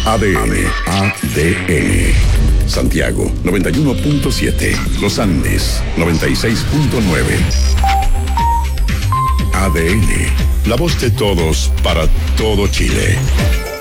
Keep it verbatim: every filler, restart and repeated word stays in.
A D N. A D N. Santiago, noventa y uno punto siete. Los Andes, noventa y seis punto nueve. A D N. La voz de todos para todo Chile.